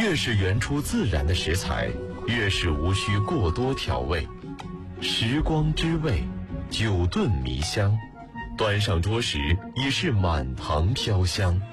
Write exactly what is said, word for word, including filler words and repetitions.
越是原出自然的食材，越是无需过多调味。时光之味，久炖迷香，端上桌时已是满堂飘香。